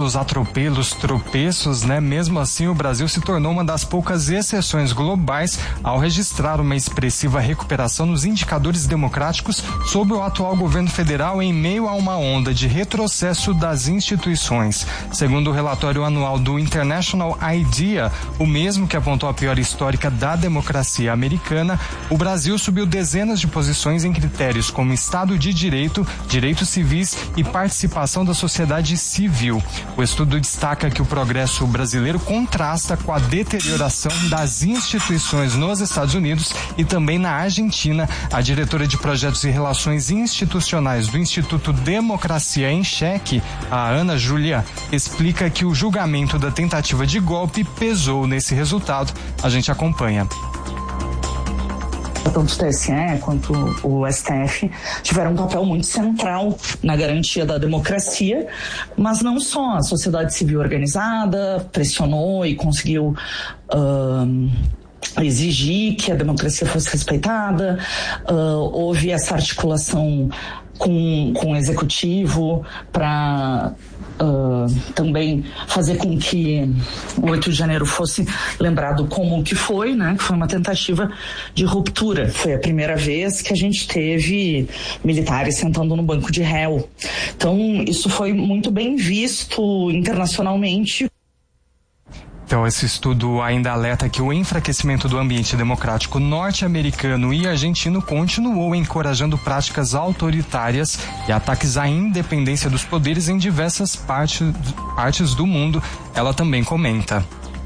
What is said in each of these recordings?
pelos atropelos, tropeços, né? Mesmo assim, o Brasil se tornou uma das poucas exceções globais ao registrar uma expressiva recuperação nos indicadores democráticos sob o atual governo federal em meio a uma onda de retrocesso das instituições. Segundo o relatório anual do International IDEA, o mesmo que apontou a pior histórica da democracia americana, o Brasil subiu dezenas de posições em critérios como Estado de Direito, direitos civis e participação da sociedade civil. O estudo destaca que o progresso brasileiro contrasta com a deterioração das instituições nos Estados Unidos e também na Argentina. A diretora de Projetos e Relações Institucionais do Instituto Democracia em Cheque, a Ana Júlia, explica que o julgamento da tentativa de golpe pesou nesse resultado. A gente acompanha. Tanto o TSE quanto o STF tiveram um papel muito central na garantia da democracia, mas não só. A sociedade civil organizada pressionou e conseguiu exigir que a democracia fosse respeitada, houve essa articulação com o executivo para também fazer com que o 8 de janeiro fosse lembrado como o que foi, né? Que foi uma tentativa de ruptura. Foi a primeira vez que a gente teve militares sentando no banco de réu. Então, isso foi muito bem visto internacionalmente. Então, esse estudo ainda alerta que o enfraquecimento do ambiente democrático norte-americano e argentino continuou encorajando práticas autoritárias e ataques à independência dos poderes em diversas partes do mundo. Ela também comenta.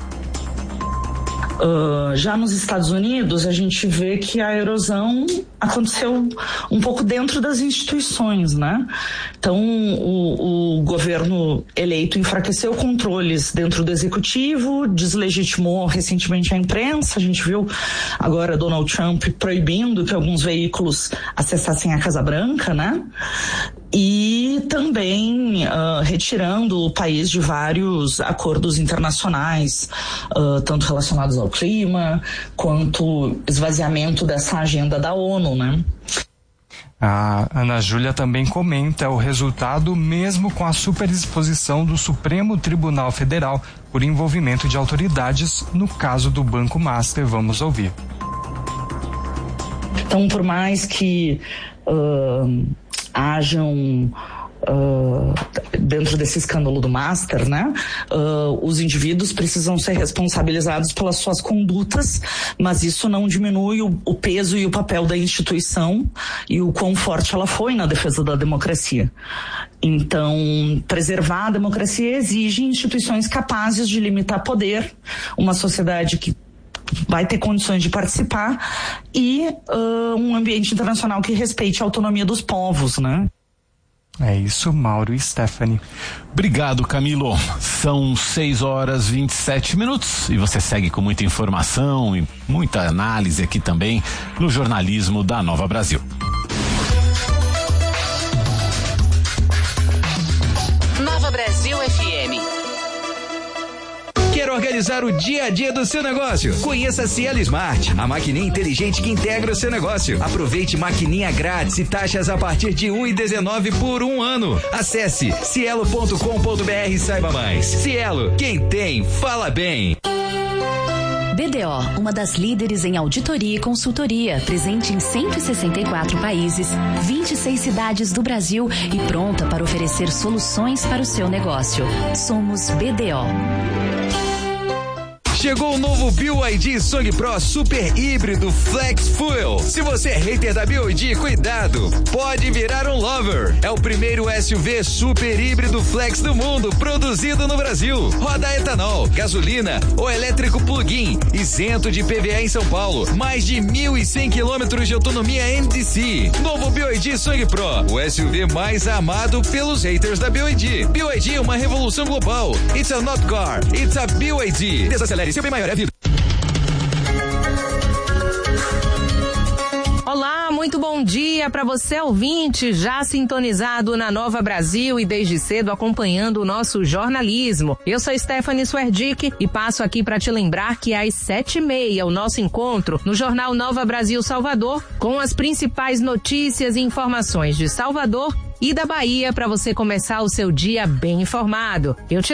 Já nos Estados Unidos, a gente vê que a erosão aconteceu um pouco dentro das instituições, né? Então, o governo eleito enfraqueceu controles dentro do executivo, deslegitimou recentemente a imprensa. A gente viu agora Donald Trump proibindo que alguns veículos acessassem a Casa Branca, né? E também retirando o país de vários acordos internacionais, tanto relacionados ao clima, quanto esvaziamento dessa agenda da ONU, né? A Ana Júlia também comenta o resultado mesmo com a superexposição do Supremo Tribunal Federal por envolvimento de autoridades no caso do Banco Master. Vamos ouvir. Então, por mais que hajam dentro desse escândalo do Master, né? Os indivíduos precisam ser responsabilizados pelas suas condutas, mas isso não diminui o peso e o papel da instituição e o quão forte ela foi na defesa da democracia. Então, preservar a democracia exige instituições capazes de limitar poder, uma sociedade que vai ter condições de participar e um ambiente internacional que respeite a autonomia dos povos, né? É isso, Mauro e Stephanie. Obrigado, Camilo. São 6h27 e você segue com muita informação e muita análise aqui também no jornalismo da Nova Brasil. Nova Brasil FM. Quer organizar o dia a dia do seu negócio? Conheça a Cielo Smart, a maquininha inteligente que integra o seu negócio. Aproveite maquininha grátis e taxas a partir de R$1,19 por um ano. Acesse cielo.com.br e saiba mais. Cielo, quem tem, fala bem. BDO, uma das líderes em auditoria e consultoria, presente em 164 países, 26 cidades do Brasil e pronta para oferecer soluções para o seu negócio. Somos BDO. Chegou o novo BYD Song Pro Super Híbrido Flex Fuel. Se você é hater da BYD, cuidado, pode virar um lover. É o primeiro SUV super híbrido flex do mundo, produzido no Brasil. Roda etanol, gasolina ou elétrico plug-in, isento de PVA em São Paulo. Mais de 1.100 quilômetros de autonomia NDC. Novo BYD Song Pro, o SUV mais amado pelos haters da BYD. BYD é uma revolução global. It's a not car, it's a BYD. Desacelere, seu bem maior é a vida. Olá, muito bom dia para você ouvinte, já sintonizado na Nova Brasil e desde cedo acompanhando o nosso jornalismo. Eu sou Stephanie Swerdick e passo aqui para te lembrar que às 7h30 o nosso encontro no Jornal Nova Brasil Salvador com as principais notícias e informações de Salvador e da Bahia para você começar o seu dia bem informado. Eu te